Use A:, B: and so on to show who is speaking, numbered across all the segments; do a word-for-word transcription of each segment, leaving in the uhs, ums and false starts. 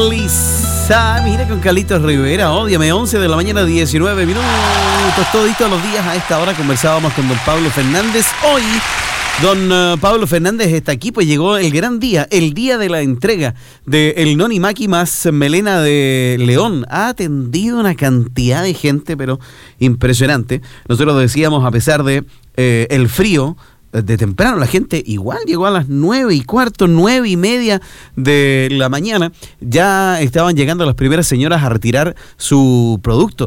A: Lisa, mira con Carlitos Rivera, ódiame, once de la mañana, diecinueve minutos, toditos los días a esta hora conversábamos con don Pablo Fernández. Hoy don uh, Pablo Fernández está aquí, pues llegó el gran día, el día de la entrega del Noni Maki más Melena de León. Ha atendido una cantidad de gente, pero impresionante. Nosotros decíamos, a pesar de eh, el frío, de temprano, la gente igual llegó a las nueve y cuarto, nueve y media de la mañana. Ya estaban llegando las primeras señoras a retirar su producto.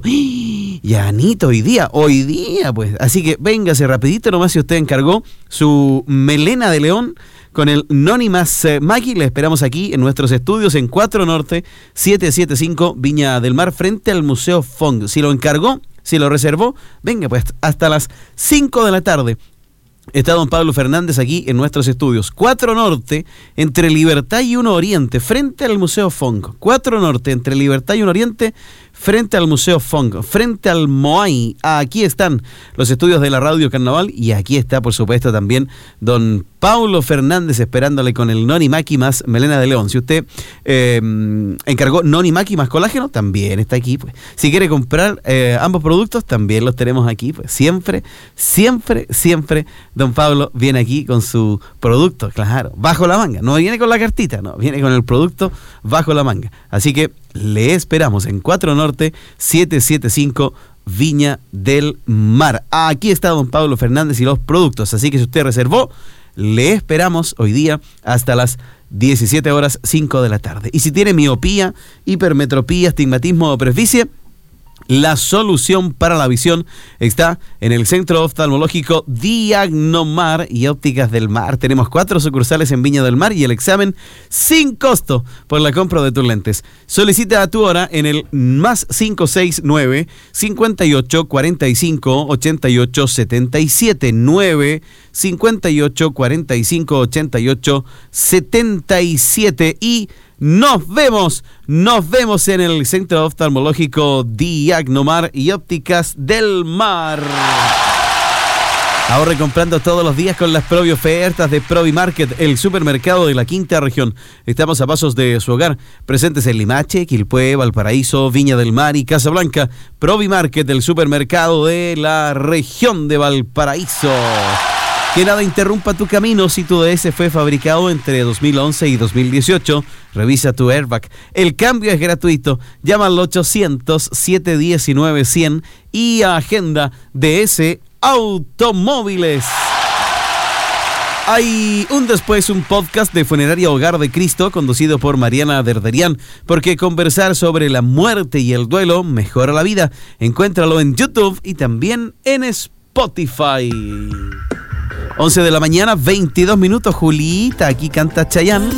A: Yanito, hoy día, hoy día, pues. Así que véngase rapidito nomás si usted encargó su melena de león con el Noni más eh, Maki. Le esperamos aquí en nuestros estudios en cuatro Norte, setecientos setenta y cinco, Viña del Mar, frente al Museo Fong. Si lo encargó, si lo reservó, venga pues hasta las cinco de la tarde. Está don Pablo Fernández aquí en nuestros estudios. cuatro Norte, entre Libertad y uno Oriente, frente al Museo Fong. cuatro Norte, entre Libertad y uno Oriente, frente al Museo Fong, frente al Moai. Aquí están los estudios de la Radio Carnaval y aquí está, por supuesto, también don Pablo Fernández esperándole con el Noni Maki más Melena de León. Si usted eh, encargó Noni Maki más colágeno, también está aquí, pues. Si quiere comprar eh, ambos productos, también los tenemos aquí, pues. Siempre, siempre, siempre don Pablo viene aquí con su producto, claro, bajo la manga. No viene con la cartita, no, viene con el producto bajo la manga. Así que le esperamos en cuatro Norte, setecientos setenta y cinco, Viña del Mar. Aquí está don Pablo Fernández y los productos. Así que si usted reservó, le esperamos hoy día hasta las diecisiete horas cinco de la tarde. Y si tiene miopía, hipermetropía, astigmatismo o presbicia, la solución para la visión está en el Centro Oftalmológico Diagnomar y Ópticas del Mar. Tenemos cuatro sucursales en Viña del Mar y el examen sin costo por la compra de tus lentes. Solicita a tu hora en el más cinco seis nueve, cincuenta y ocho, cuarenta y cinco, ochenta y ocho, setenta y siete, nueve cincuenta y ocho, cuarenta y cinco, ochenta y ocho, setenta y siete. Y nos vemos, nos vemos en el Centro Oftalmológico Diagnomar y Ópticas del Mar. Ahorre comprando todos los días con las Provi ofertas de Provi Market, el supermercado de la quinta región. Estamos a pasos de su hogar, presentes en Limache, Quilpué, Valparaíso, Viña del Mar y Casablanca. Provi Market, el supermercado de la región de Valparaíso. Que nada interrumpa tu camino si tu D S fue fabricado entre dos mil once y dos mil dieciocho. Revisa tu airbag. El cambio es gratuito. Llama al ochocientos, setecientos diecinueve, cien y agenda D S Automóviles. Hay un después, un podcast de Funeraria Hogar de Cristo conducido por Mariana Derderian, porque conversar sobre la muerte y el duelo mejora la vida. Encuéntralo en YouTube y también en Spotify. once de la mañana, veintidós minutos, Julita, aquí canta Chayanne.